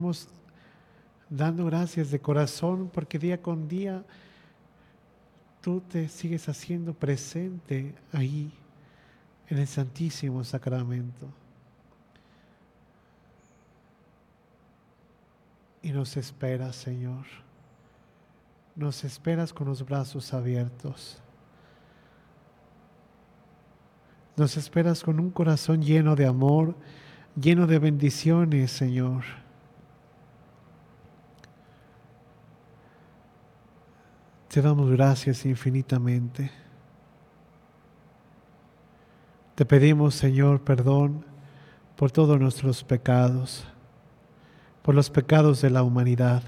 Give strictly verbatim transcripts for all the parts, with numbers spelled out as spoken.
Estamos dando gracias de corazón porque día con día tú te sigues haciendo presente ahí en el Santísimo Sacramento. Y nos esperas, Señor. Nos esperas con los brazos abiertos. Nos esperas con un corazón lleno de amor, lleno de bendiciones, Señor. Te damos gracias infinitamente. Te pedimos, Señor, perdón por todos nuestros pecados, por los pecados de la humanidad.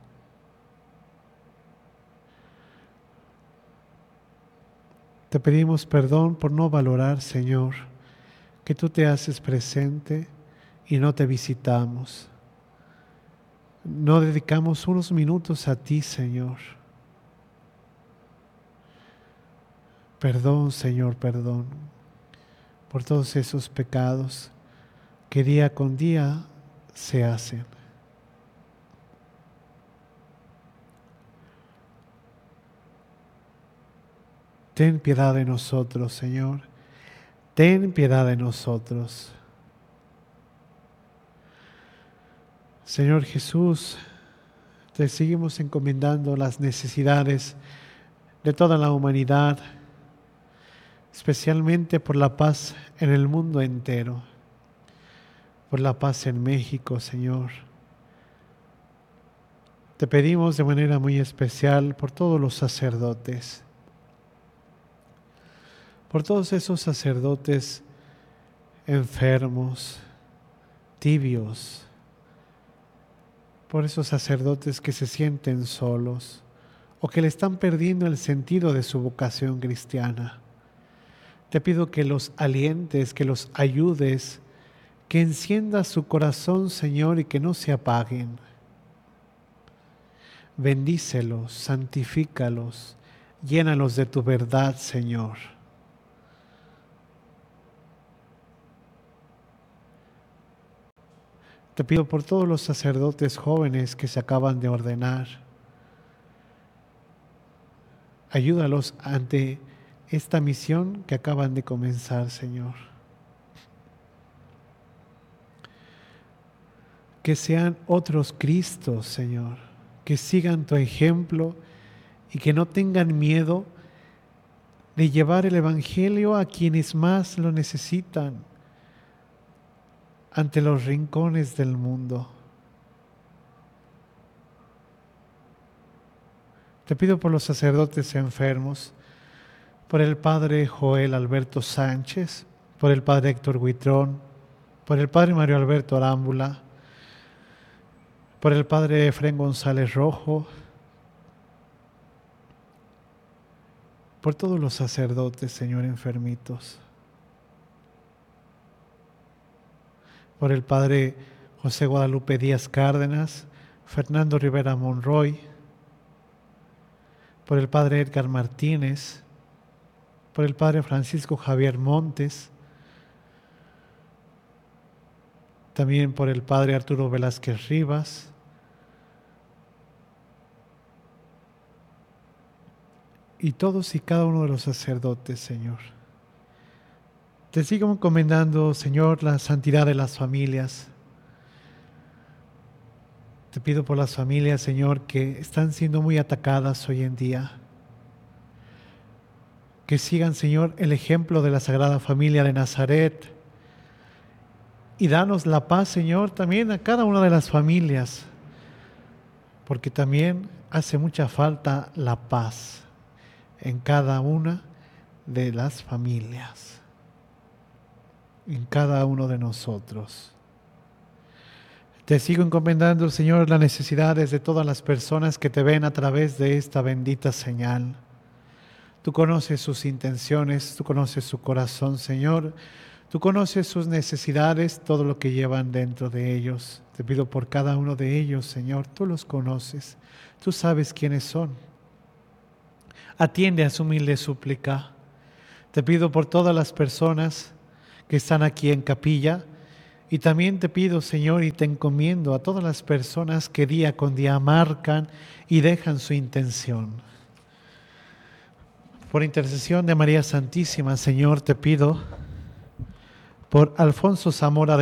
Te pedimos perdón por no valorar, Señor, que tú te haces presente y no te visitamos. No dedicamos unos minutos a ti, Señor. Perdón, Señor, perdón por todos esos pecados que día con día se hacen. Ten piedad de nosotros, Señor. Ten piedad de nosotros. Señor Jesús, te seguimos encomendando las necesidades de toda la humanidad, especialmente por la paz en el mundo entero, por la paz en México, Señor. Te pedimos de manera muy especial por todos los sacerdotes, por todos esos sacerdotes enfermos, tibios, por esos sacerdotes que se sienten solos o que le están perdiendo el sentido de su vocación cristiana. Te pido que los alientes, que los ayudes, que enciendas su corazón, Señor, y que no se apaguen. Bendícelos, santifícalos, llénalos de tu verdad, Señor. Te pido por todos los sacerdotes jóvenes que se acaban de ordenar. Ayúdalos ante esta misión que acaban de comenzar, Señor. Que sean otros Cristos, Señor, que sigan tu ejemplo y que no tengan miedo de llevar el Evangelio a quienes más lo necesitan ante los rincones del mundo. Te pido por los sacerdotes enfermos, por el Padre Joel Alberto Sánchez, por el Padre Héctor Huitrón, por el Padre Mario Alberto Arámbula, por el Padre Efrén González Rojo, por todos los sacerdotes, Señor, enfermitos, por el Padre José Guadalupe Díaz Cárdenas, Fernando Rivera Monroy, por el Padre Edgar Martínez, por el Padre Francisco Javier Montes, también por el Padre Arturo Velázquez Rivas, y todos y cada uno de los sacerdotes, Señor. Te sigo encomendando, Señor, la santidad de las familias. Te pido por las familias, Señor, que están siendo muy atacadas hoy en día. Que sigan, Señor, el ejemplo de la Sagrada Familia de Nazaret. Y danos la paz, Señor, también a cada una de las familias. Porque también hace mucha falta la paz en cada una de las familias, en cada uno de nosotros. Te sigo encomendando, Señor, las necesidades de todas las personas que te ven a través de esta bendita señal. Tú conoces sus intenciones, tú conoces su corazón, Señor. Tú conoces sus necesidades, todo lo que llevan dentro de ellos. Te pido por cada uno de ellos, Señor, tú los conoces. Tú sabes quiénes son. Atiende a su humilde súplica. Te pido por todas las personas que están aquí en capilla Y también te pido, Señor, y te encomiendo a todas las personas que día con día marcan y dejan su intención. Por intercesión de María Santísima, Señor, te pido por Alfonso Zamora de